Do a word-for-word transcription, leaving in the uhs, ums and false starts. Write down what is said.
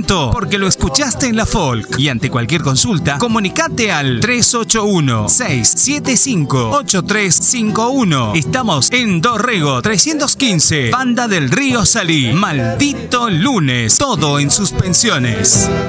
contento porque lo escuchaste en La Folk. Y ante cualquier consulta, comunicate al tres ocho uno, seis siete cinco, ocho tres cinco uno. Estamos en Dorrego trescientos quince, Banda del Río Salí. Maldito lunes, todo en suspensiones.